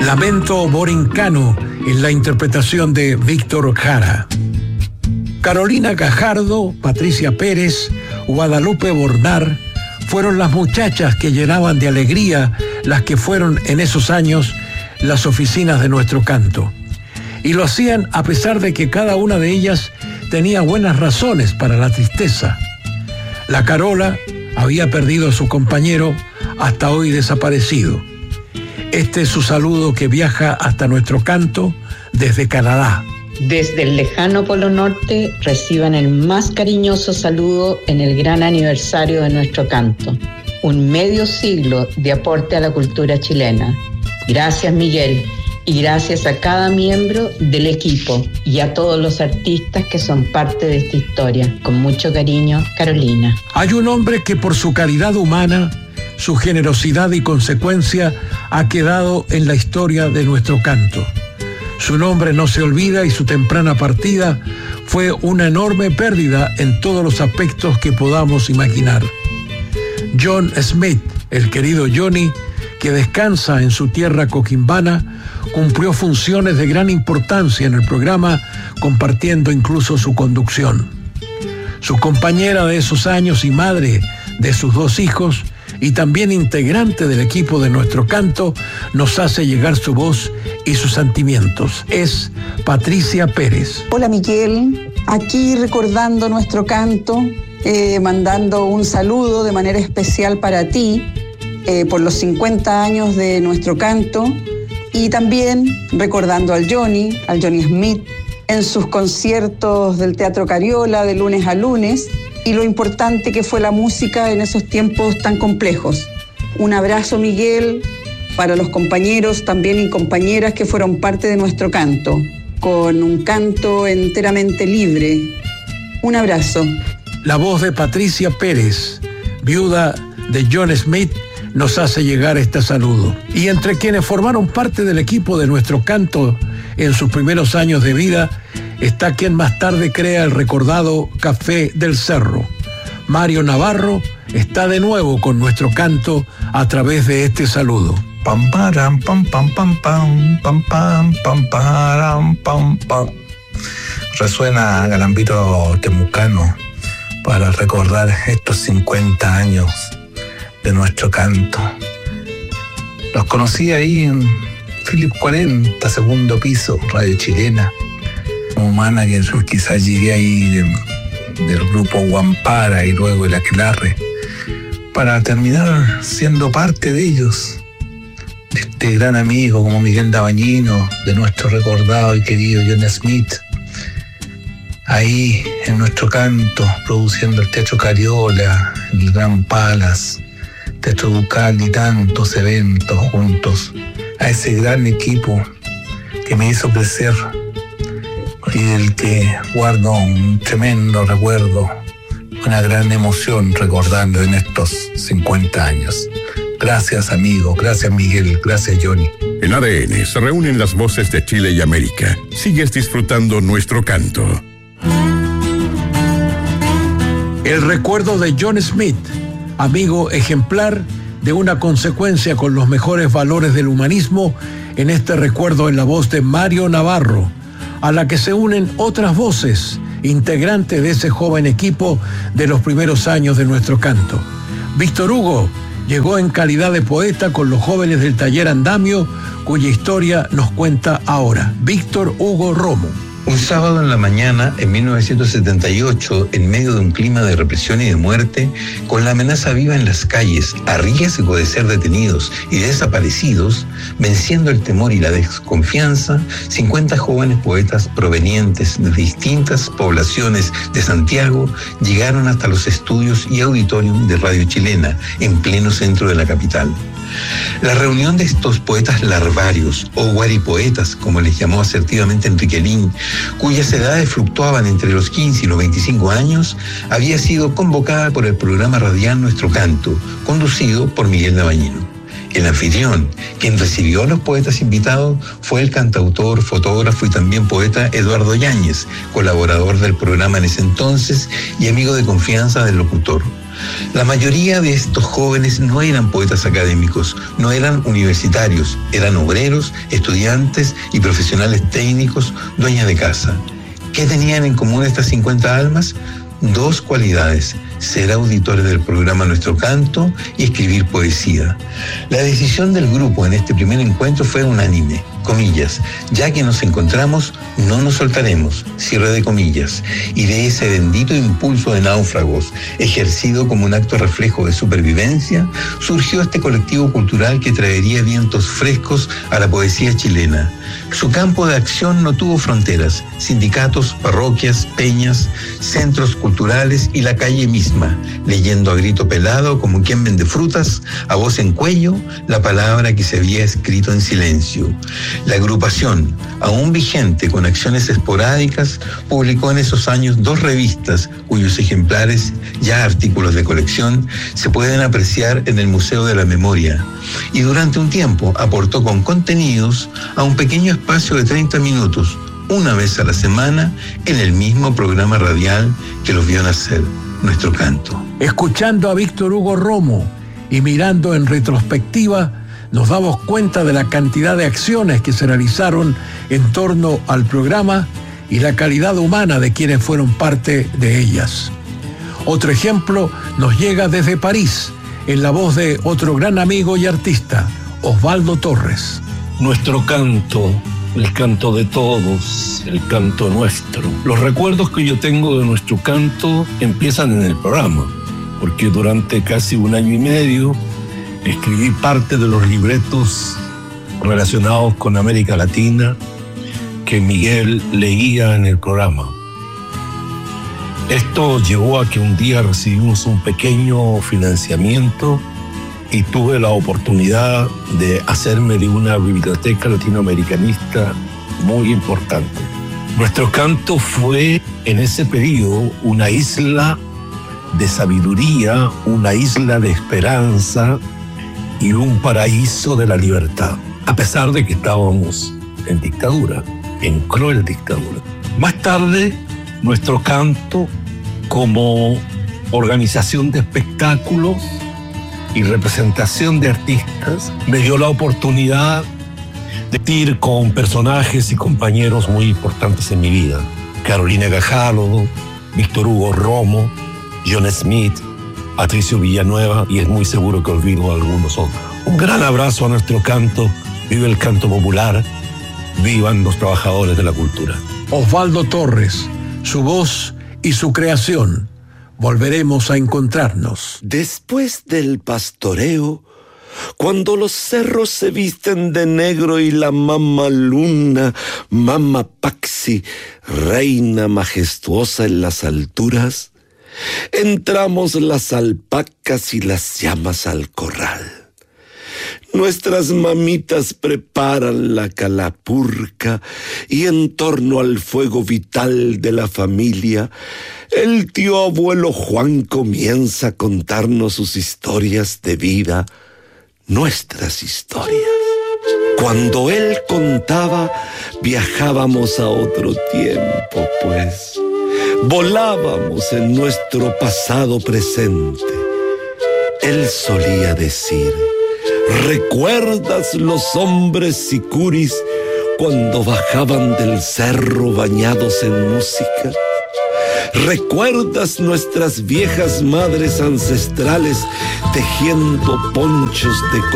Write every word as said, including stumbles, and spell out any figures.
Lamento Borincano en la interpretación de Víctor Jara. Carolina Gajardo, Patricia Pérez, Guadalupe Bornar fueron las muchachas que llenaban de alegría las que fueron en esos años las oficinas de nuestro canto. Y lo hacían a pesar de que cada una de ellas tenía buenas razones para la tristeza. La Carola había perdido a su compañero, hasta hoy desaparecido. Este es su saludo que viaja hasta nuestro canto desde Canadá. Desde el lejano Polo Norte reciban el más cariñoso saludo en el gran aniversario de nuestro canto. Un medio siglo de aporte a la cultura chilena. Gracias, Miguel, y gracias a cada miembro del equipo y a todos los artistas que son parte de esta historia. Con mucho cariño, Carolina. Hay un hombre que por su caridad humana, su generosidad y consecuencia ha quedado en la historia de nuestro canto. Su nombre no se olvida y su temprana partida fue una enorme pérdida en todos los aspectos que podamos imaginar. John Smith, el querido Johnny, que descansa en su tierra coquimbana, cumplió funciones de gran importancia en el programa, compartiendo incluso su conducción. Su compañera de esos años y madre de sus dos hijos, y también integrante del equipo de nuestro canto, nos hace llegar su voz y sus sentimientos. Es Patricia Pérez. Hola, Miguel, aquí recordando nuestro canto, eh, mandando un saludo de manera especial para ti eh, por los cincuenta años de nuestro canto, y también recordando al Johnny, al Johnny Smith, en sus conciertos del Teatro Cariola de lunes a lunes, y lo importante que fue la música en esos tiempos tan complejos. Un abrazo, Miguel, para los compañeros también y compañeras que fueron parte de nuestro canto, con un canto enteramente libre. Un abrazo. La voz de Patricia Pérez, viuda de John Smith, nos hace llegar este saludo. Y entre quienes formaron parte del equipo de nuestro canto en sus primeros años de vida, está quien más tarde crea el recordado Café del Cerro. Mario Navarro está de nuevo con nuestro canto a través de este saludo. Pam param pam pam pam pam pam pam pam param pam pam. Resuena Galambito Temucano para recordar estos cincuenta años de nuestro canto. Los conocí ahí en Philip cuarenta, segundo piso, Radio Chilena. Como manager, quizás llegué ahí de, del grupo Guampara y luego el Aquelarre, para terminar siendo parte de ellos, de este gran amigo como Miguel Dabañino, de nuestro recordado y querido John Smith, ahí en nuestro canto, produciendo el Teatro Cariola, el Gran Palace, Teatro Ducal y tantos eventos juntos, a ese gran equipo que me hizo crecer y del que guardo un tremendo recuerdo, una gran emoción recordando en estos cincuenta años. Gracias, amigo, gracias, Miguel, gracias, Johnny. En A D N se reúnen las voces de Chile y América. Sigues disfrutando nuestro canto. El recuerdo de John Smith, amigo ejemplar de una consecuencia con los mejores valores del humanismo, en este recuerdo en la voz de Mario Navarro, a la que se unen otras voces, integrantes de ese joven equipo de los primeros años de nuestro canto. Víctor Hugo llegó en calidad de poeta con los jóvenes del Taller Andamio, cuya historia nos cuenta ahora Víctor Hugo Romo. Un sábado en la mañana, en mil novecientos setenta y ocho, en medio de un clima de represión y de muerte, con la amenaza viva en las calles, a riesgo de ser detenidos y desaparecidos, venciendo el temor y la desconfianza, cincuenta jóvenes poetas provenientes de distintas poblaciones de Santiago llegaron hasta los estudios y auditorium de Radio Chilena, en pleno centro de la capital. La reunión de estos poetas larvarios, o guaripoetas, como les llamó asertivamente Enrique Lin, cuyas edades fluctuaban entre los quince y los veinticinco años, había sido convocada por el programa radial Nuestro Canto, conducido por Miguel Dabañino. El anfitrión, quien recibió a los poetas invitados, fue el cantautor, fotógrafo y también poeta Eduardo Yáñez, colaborador del programa en ese entonces y amigo de confianza del locutor. La mayoría de estos jóvenes no eran poetas académicos, no eran universitarios, eran obreros, estudiantes y profesionales técnicos, dueñas de casa. ¿Qué tenían en común estas cincuenta almas? Dos cualidades: ser auditores del programa Nuestro Canto y escribir poesía. La decisión del grupo en este primer encuentro fue unánime, comillas, ya que nos encontramos, no nos soltaremos, cierre de comillas, y de ese bendito impulso de náufragos, ejercido como un acto reflejo de supervivencia, surgió este colectivo cultural que traería vientos frescos a la poesía chilena. Su campo de acción no tuvo fronteras: sindicatos, parroquias, peñas, centros culturales y la calle misma, leyendo a grito pelado, como quien vende frutas, a voz en cuello, la palabra que se había escrito en silencio. La agrupación, aún vigente con acciones esporádicas, publicó en esos años dos revistas cuyos ejemplares, ya artículos de colección, se pueden apreciar en el Museo de la Memoria, y durante un tiempo aportó con contenidos a un pequeño espacio de treinta minutos, una vez a la semana, en el mismo programa radial que los vio nacer, Nuestro Canto. Escuchando a Víctor Hugo Romo y mirando en retrospectiva, nos damos cuenta de la cantidad de acciones que se realizaron en torno al programa y la calidad humana de quienes fueron parte de ellas. Otro ejemplo nos llega desde París, en la voz de otro gran amigo y artista, Osvaldo Torres. Nuestro canto, el canto de todos, el canto nuestro. Los recuerdos que yo tengo de nuestro canto empiezan en el programa, porque durante casi un año y medio escribí parte de los libretos relacionados con América Latina que Miguel leía en el programa. Esto llevó a que un día recibimos un pequeño financiamiento y tuve la oportunidad de hacerme de una biblioteca latinoamericanista muy importante. Nuestro canto fue en ese periodo una isla de sabiduría, una isla de esperanza y un paraíso de la libertad, a pesar de que estábamos en dictadura, en cruel dictadura. Más tarde, Nuestro Canto, como organización de espectáculos y representación de artistas, me dio la oportunidad de ir con personajes y compañeros muy importantes en mi vida. Carolina Gajardo, Víctor Hugo Romo, John Smith, Patricio Villanueva, y es muy seguro que olvido a algunos otros. Un gran abrazo a Nuestro Canto. Vive el canto popular, vivan los trabajadores de la cultura. Osvaldo Torres, su voz y su creación. Volveremos a encontrarnos. Después del pastoreo, cuando los cerros se visten de negro y la mama luna, mama Paxi, reina majestuosa en las alturas, entramos las alpacas y las llamas al corral. Nuestras mamitas preparan la calapurca y en torno al fuego vital de la familia, el tío abuelo Juan comienza a contarnos sus historias de vida, nuestras historias. Cuando él contaba, viajábamos a otro tiempo, pues volábamos en nuestro pasado presente. Él solía decir: ¿recuerdas los hombres sicuris cuando bajaban del cerro bañados en música? ¿Recuerdas nuestras viejas madres ancestrales tejiendo ponchos de color?